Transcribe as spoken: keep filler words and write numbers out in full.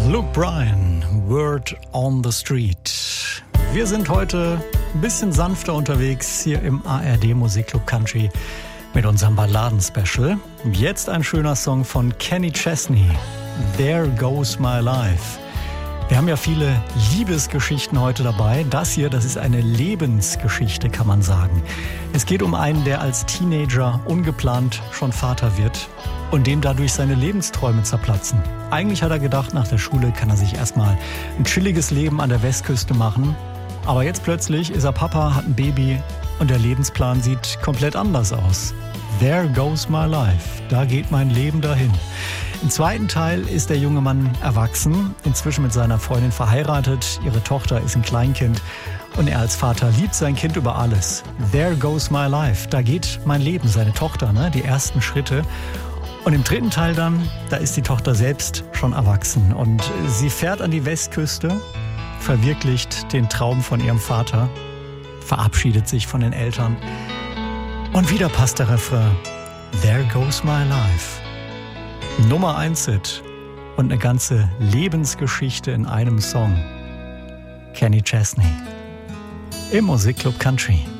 Luke Bryan, Word on the Street. Wir sind heute ein bisschen sanfter unterwegs hier im A R D Musikclub Country mit unserem Balladen-Special. Jetzt ein schöner Song von Kenny Chesney, There Goes My Life. Wir haben ja viele Liebesgeschichten heute dabei. Das hier, das ist eine Lebensgeschichte, kann man sagen. Es geht um einen, der als Teenager ungeplant schon Vater wird und dem dadurch seine Lebensträume zerplatzen. Eigentlich hat er gedacht, nach der Schule kann er sich erstmal ein chilliges Leben an der Westküste machen. Aber jetzt plötzlich ist er Papa, hat ein Baby und der Lebensplan sieht komplett anders aus. There goes my life. Da geht mein Leben dahin. Im zweiten Teil ist der junge Mann erwachsen, inzwischen mit seiner Freundin verheiratet. Ihre Tochter ist ein Kleinkind und er als Vater liebt sein Kind über alles. There goes my life. Da geht mein Leben, seine Tochter, ne? Die ersten Schritte. Und im dritten Teil dann, da ist die Tochter selbst schon erwachsen und sie fährt an die Westküste, verwirklicht den Traum von ihrem Vater, verabschiedet sich von den Eltern und wieder passt der Refrain There goes my life. Nummer eins Hit und eine ganze Lebensgeschichte in einem Song. Kenny Chesney im Musikclub Country.